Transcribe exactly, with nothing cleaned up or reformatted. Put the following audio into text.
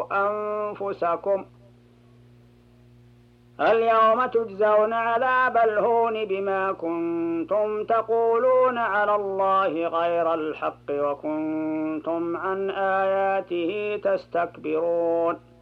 أنفسكم اليوم تجزون عذاب الهون بما كنتم تقولون على الله غير الحق وكنتم عن آياته تستكبرون